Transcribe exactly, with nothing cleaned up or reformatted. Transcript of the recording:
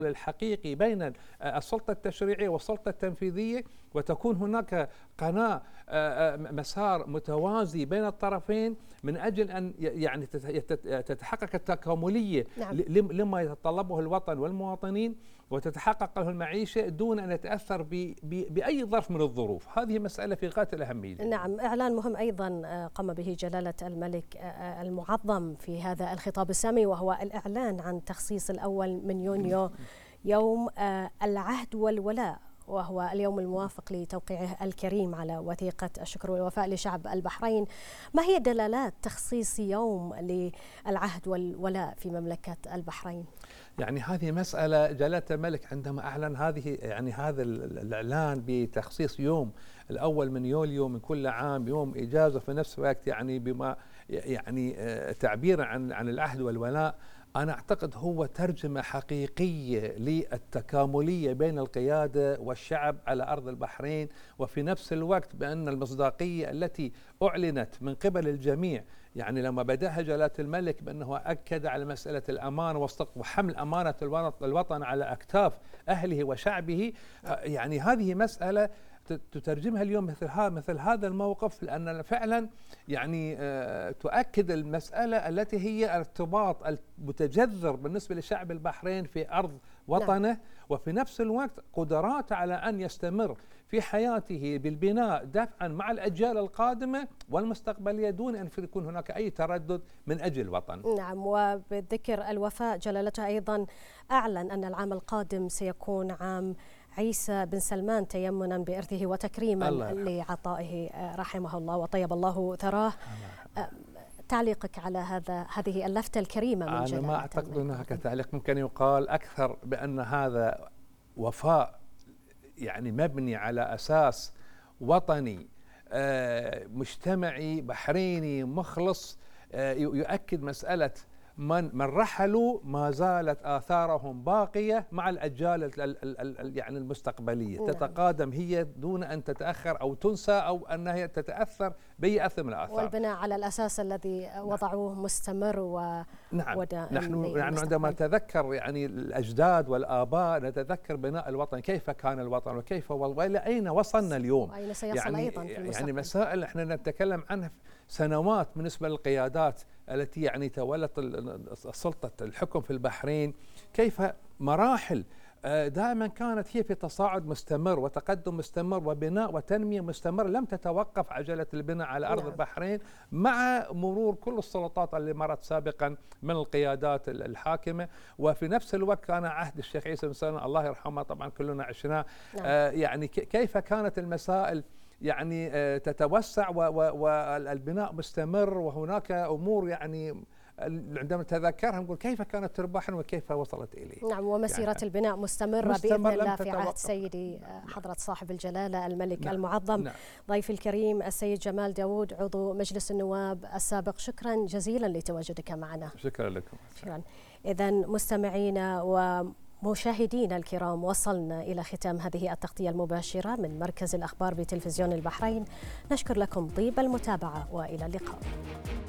الحقيقي بين السلطة التشريعية والسلطة التنفيذية، وتكون هناك قناة مسار متوازي بين الطرفين من أجل أن يعني تتحقق التكاملية نعم. لما يتطلبه الوطن والمواطنين، وتتحقق له المعيشة دون أن يتأثر بأي ظرف من الظروف. هذه مسألة في غاية الأهمية. نعم، إعلان مهم أيضا قام به جلالة الملك المعظم في هذا الخطاب السامي، وهو الإعلان عن تخصيص الأول من يونيو يوم العهد والولاء، وهو اليوم الموافق لتوقيعه الكريم على وثيقة الشكر والوفاء لشعب البحرين. ما هي دلالات تخصيص يوم للعهد والولاء في مملكة البحرين؟ يعني هذه مسألة جلالة الملك عندما أعلن هذه يعني هذا الإعلان بتخصيص يوم الأول من يوليو من كل عام يوم إجازة، في نفس الوقت يعني بما يعني تعبيرا عن عن العهد والولاء، أنا أعتقد هو ترجمة حقيقية للتكاملية بين القيادة والشعب على أرض البحرين، وفي نفس الوقت بأن المصداقية التي أعلنت من قبل الجميع، يعني لما بدأها جلالة الملك بأنه أكد على مسألة الأمانة وحمل أمانة الوطن على أكتاف أهله وشعبه، يعني هذه مسألة تترجمها اليوم مثل هذا مثل هذا الموقف، لأن فعلا يعني تؤكد المسألة التي هي ارتباط المتجذر بالنسبة لشعب البحرين في أرض وطنه، وفي نفس الوقت قدراته على أن يستمر في حياته بالبناء دفعا مع الأجيال القادمة والمستقبلية دون أن يكون هناك أي تردد من أجل الوطن. نعم، وبذكر الوفاء جلالته أيضا أعلن أن العام القادم سيكون عام عيسى بن سلمان تيمنا بإرثه وتكريما لعطائه رحمه الله وطيب الله ثراه. تعليقك على هذا هذه اللفتة الكريمة من جلالة الملك؟ أنا ما أعتقد هناك تعليق ممكن يقال أكثر بأن هذا وفاء يعني مبني على أساس وطني مجتمعي بحريني مخلص، يؤكد مسألة من من رحلوا ما زالت آثارهم باقية مع الأجيال يعني المستقبلية. نعم. تتقادم هي دون أن تتأخر أو تنسى أو أنها تتأثر بأي أثر من الآثار، والبناء على الأساس الذي وضعوه مستمر و نعم. نحن يعني عندما نتذكر يعني الأجداد والآباء نتذكر بناء الوطن، كيف كان الوطن وكيف وإلى أين وصلنا اليوم، وأين سيصل يعني أيضا في المستقبل. يعني مسائل احنا نتكلم عنها سنوات بالنسبة للقيادات التي يعني تولت السلطة الحكم في البحرين، كيف مراحل دائما كانت هي في تصاعد مستمر وتقدم مستمر وبناء وتنمية مستمر، لم تتوقف عجلة البناء على أرض نعم. البحرين مع مرور كل السلطات اللي مرت سابقا من القيادات الحاكمة. وفي نفس الوقت كان عهد الشيخ عيسى بن سلمان الله يرحمه، طبعا كلنا عشناه. نعم. آه يعني كيف كانت المسائل يعني تتوسع والبناء مستمر، وهناك أمور يعني عندما نتذكرها نقول كيف كانت تربحنا وكيف وصلت إليه. نعم، ومسيرة يعني البناء مستمرة بإذن الله في عهد سيدي حضرة صاحب الجلالة الملك نعم. المعظم. نعم. ضيفي الكريم السيد جمال داود عضو مجلس النواب السابق، شكرا جزيلا لتواجدك معنا. شكرا لكم. شكرا. إذن مستمعينا و مشاهدينا الكرام، وصلنا إلى ختام هذه التغطية المباشرة من مركز الأخبار بتلفزيون البحرين. نشكر لكم طيب المتابعة وإلى اللقاء.